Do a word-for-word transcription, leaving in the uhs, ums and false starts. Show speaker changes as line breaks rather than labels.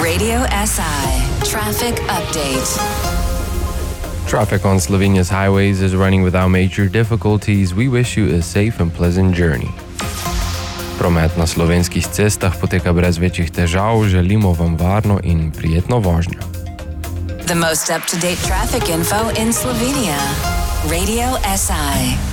Radio S I Traffic Update.
Traffic on Slovenia's highways is running without major difficulties. We wish you a safe and pleasant journey. Promet na slovenskih cestah poteka brez večjih težav. Želimo vam varno in prijetno vožnjo.
The most up-to-date traffic info in Slovenia. Radio S I.